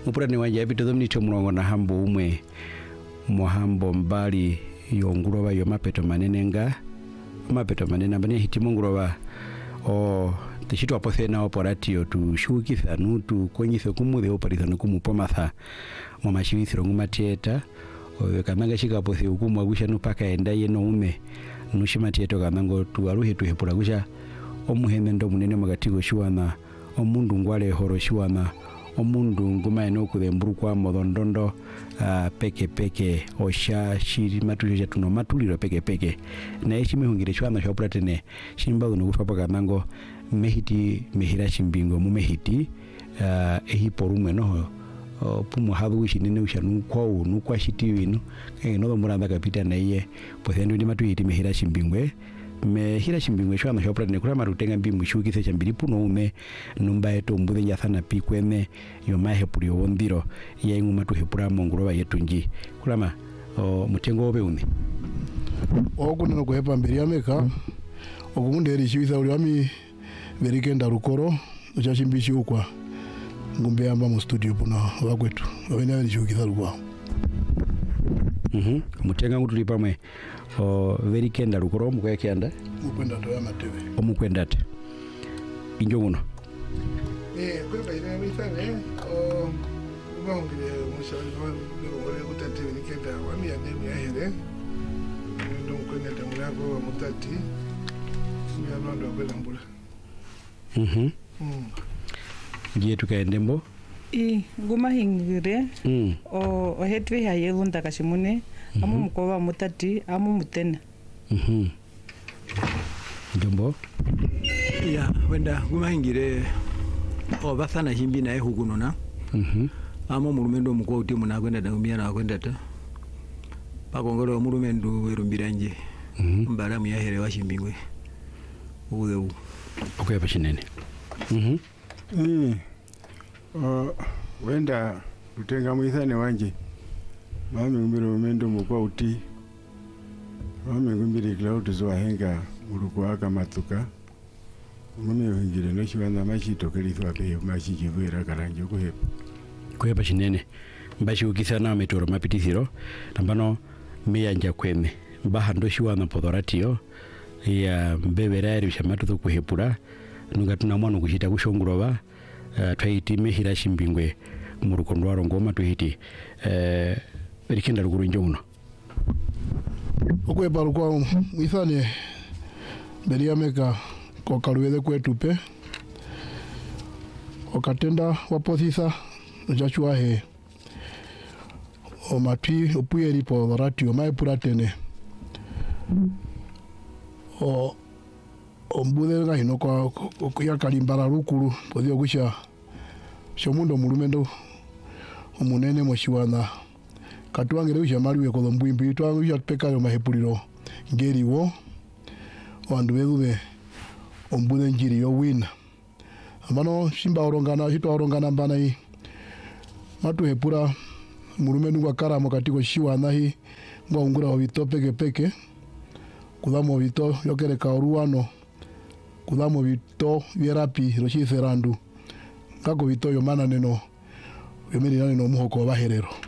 Mupurani wanje apita domnito mulongo na hambo umwe muhambo mbali yonguloba yo mapeto manene nga mapeto manene ambani hitimunguloba o tishito apofena operatio tu shukitha nutu konyithe kumudhe oparithano kumupomatha mu mashibithiro ngumatieta o kamanga shika apothe ukumu agusha nupaka enda yeno ume nushimatieta kamango tu aruhe tu hepura gusha omuhene ndo munene magatigo shuana omundu ngwale horo shuana omundu nguma eno kudemburu kwa modondondo peke osha shiri matulira tuno matuliro peke na echi mehungire shwana shopratene shimba uno gutwa kamango mehiti mehira shimbingo mu mehiti ehi porumwe no pumu hadu wishinene ushanu kwao nukwa shitiwino no muranda kapita na iye pothendo ndi matuhiti mehira shimbingwe mehira shimbingwe shwana shopratene kula marutenga mbimu shukithe chambiri puno ume numba eto mbudhe nyathana pikwene yo mahepuri ondiro ya ingu matuhepura monguloba yetu nji kulama mutengo obe une okuna no kuhepa mbiri ameka okunderi shibitha uli wami verikenda rukoro uchashimbishi ukwa ngumbe amba mu studio puno wakwetu wena verishukitha rukwa mutenga ngutuli pamwe verikenda rukoro mukwekenda mukwenda to ya matebe omukwenda te injo uno kweba ina mitane ngongile mushali ngole kutati verikenda wami ya nemi ya here ndo kwenda tamulako mutati ya ndo kwenda mbula Ngie tukaendembo nguma hingire o hetwe haye lunda kashimune amu mukova mutati amu mutena Jombo ya wenda nguma hingire o bathana himbi na ehugunona amu mulumendo mukwa uti muna kwenda dangumia na kwenda ta pakongolo mulumendo erumbiranje mbara mu yahere washimbingwe uwe okay pashinene wenda utenga mwithane wanje mami ngumbira umendo mukwa uti mami ngumbira cloud zo henga muruko aka matuka mami ngire no shwana machito kelithwa pe machiji kwera karanje kuhepa shinene mbashi ukithana ametoro mapitithiro nambano meyanja kwene bahando shwana podoratio ya mbeberari shamatu to kuhepura nunga tunamwana kushita kushonguroba twaiti mehira shimbingwe mu rukondo rw'arongoma tuhiti berikenda rugurunjo uno okwepa rukwa mwithane mberi ameka kokaruwethe kwetupe okatenda wapothitha njachua he o matwi opuyeri po ratio maepura tene o mbudhe ga hino kwa ya kalimbara rukuru podio gusha shomundo mulumendo omunene moshiwana katwangere usha mariwe ko mbwimbi twangusha peka yo mahepuliro ngeriwo wandu bedube ombudhe njiri yo wina amano shimba orongana hito orongana mbana hii matu hepura mulumendo kwa karamo katiko shiwana hii ngwa ungura obito peke kudamo obito yokereka oruano kudamo bito byerapi roshi ferandu kako bito yo mana neno yomeri nane no muhoko baherero